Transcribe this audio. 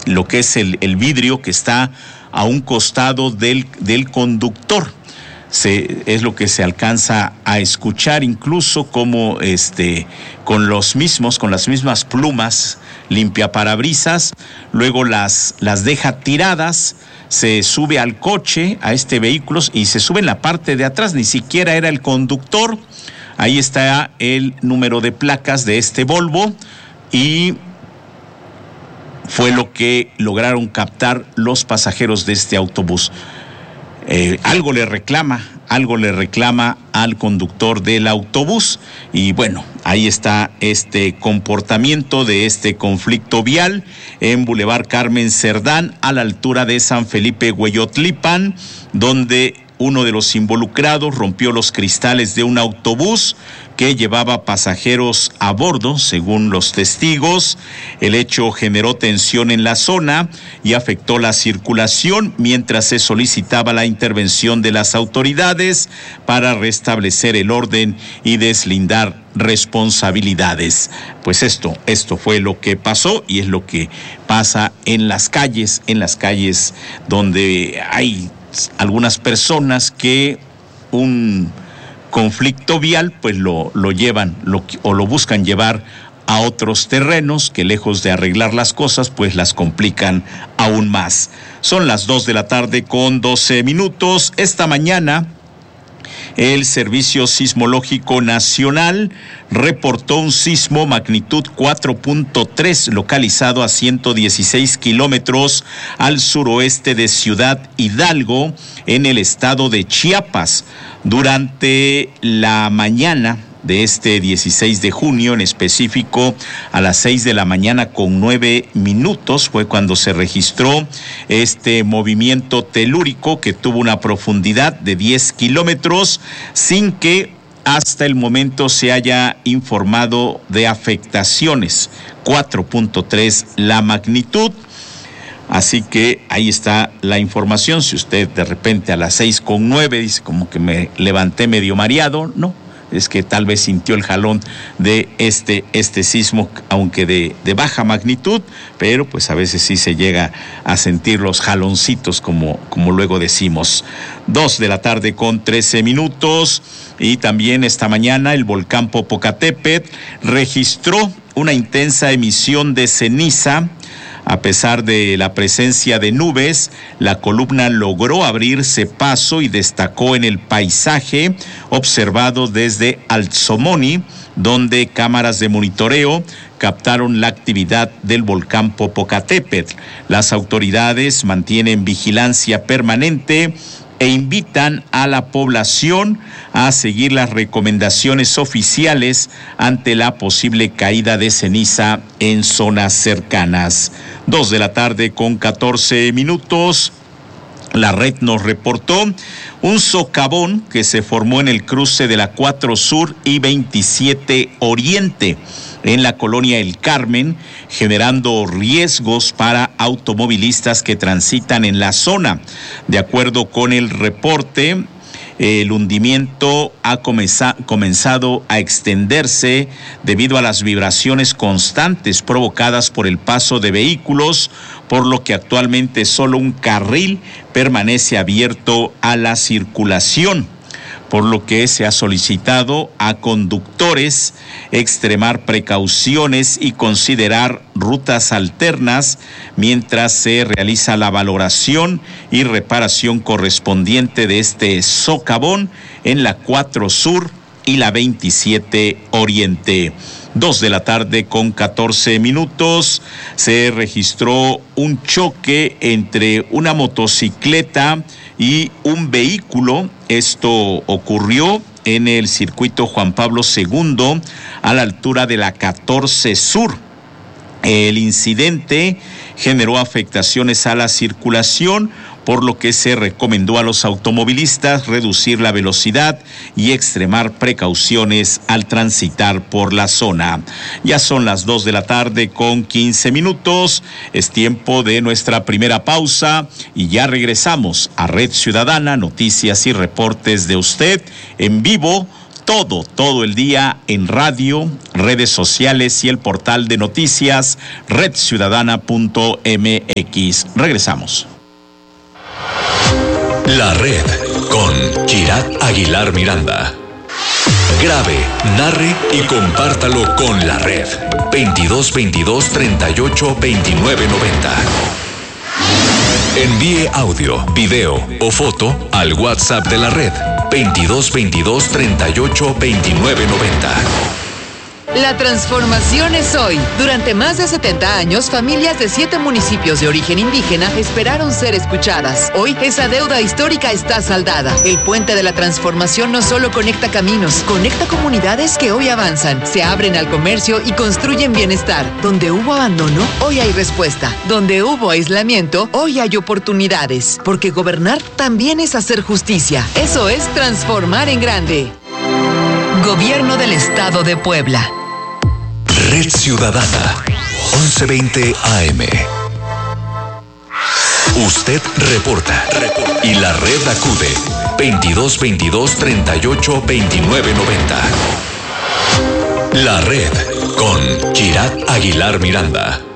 lo que es el vidrio que está a un costado del conductor. Es lo que se alcanza a escuchar, incluso como con las mismas plumas limpiaparabrisas, luego las deja tiradas, se sube al coche, a este vehículo, y se sube en la parte de atrás, ni siquiera era el conductor. Ahí está el número de placas de este Volvo, y fue lo que lograron captar los pasajeros de este autobús. Algo le reclama al conductor del autobús, y bueno, ahí está este comportamiento de este conflicto vial en Boulevard Carmen Cerdán, a la altura de San Felipe Hueyotlipan, donde uno de los involucrados rompió los cristales de un autobús que llevaba pasajeros a bordo, según los testigos. El hecho generó tensión en la zona y afectó la circulación mientras se solicitaba la intervención de las autoridades para restablecer el orden y deslindar responsabilidades. Pues esto fue lo que pasó, y es lo que pasa en las calles donde hay algunas personas que un conflicto vial pues lo llevan o lo buscan llevar a otros terrenos que, lejos de arreglar las cosas, pues las complican aún más. Son las 2:12 p.m. Esta mañana el Servicio Sismológico Nacional reportó un sismo magnitud 4.3 localizado a 116 kilómetros al suroeste de Ciudad Hidalgo, en el estado de Chiapas. Durante la mañana de este 16 de junio, en específico a las 6:09 a.m, fue cuando se registró este movimiento telúrico que tuvo una profundidad de 10 kilómetros, sin que hasta el momento se haya informado de afectaciones. 4.3 la magnitud. Así que ahí está la información. Si usted de repente a las 6:09 dice como que me levanté medio mareado, no, es que tal vez sintió el jalón de este sismo, aunque de baja magnitud, pero pues a veces sí se llega a sentir los jaloncitos, como luego decimos. 2:13 p.m. Y también esta mañana el volcán Popocatépetl registró una intensa emisión de ceniza. A pesar de la presencia de nubes, la columna logró abrirse paso y destacó en el paisaje observado desde Altzomoni, donde cámaras de monitoreo captaron la actividad del volcán Popocatépetl. Las autoridades mantienen vigilancia permanente e invitan a la población a seguir las recomendaciones oficiales ante la posible caída de ceniza en zonas cercanas. 2:14 p.m. La red nos reportó un socavón que se formó en el cruce de la 4 Sur y 27 Oriente, en la colonia El Carmen, generando riesgos para automovilistas que transitan en la zona. De acuerdo con el reporte, el hundimiento ha comenzado a extenderse debido a las vibraciones constantes provocadas por el paso de vehículos, por lo que actualmente solo un carril permanece abierto a la circulación, por lo que se ha solicitado a conductores extremar precauciones y considerar rutas alternas mientras se realiza la valoración y reparación correspondiente de este socavón en la 4 Sur y la 27 Oriente. 2:14 p.m. Se registró un choque entre una motocicleta y un vehículo. Esto ocurrió en el circuito Juan Pablo II, a la altura de la 14 Sur. El incidente generó afectaciones a la circulación, por lo que se recomendó a los automovilistas reducir la velocidad y extremar precauciones al transitar por la zona. Ya son las 2:15 p.m. Es tiempo de nuestra primera pausa y ya regresamos a Red Ciudadana, noticias y reportes de usted en vivo todo el día en radio, redes sociales y el portal de noticias redciudadana.mx. Regresamos. La Red con Kirat Aguilar Miranda. Grabe, narre y compártalo con La Red. 2222 38 29 90. Envíe audio, video o foto al WhatsApp de La Red. 2222 38 29 90. La transformación es hoy. Durante más de 70 años, familias de 7 municipios de origen indígena esperaron ser escuchadas. Hoy, esa deuda histórica está saldada. El puente de la transformación no solo conecta caminos, conecta comunidades que hoy avanzan, se abren al comercio y construyen bienestar. Donde hubo abandono, hoy hay respuesta. Donde hubo aislamiento, hoy hay oportunidades. Porque gobernar también es hacer justicia. Eso es transformar en grande. Gobierno del Estado de Puebla. Red Ciudadana, 1120 AM. Usted reporta y La Red acude. 2222 38 29 90. La Red con Kirat Aguilar Miranda.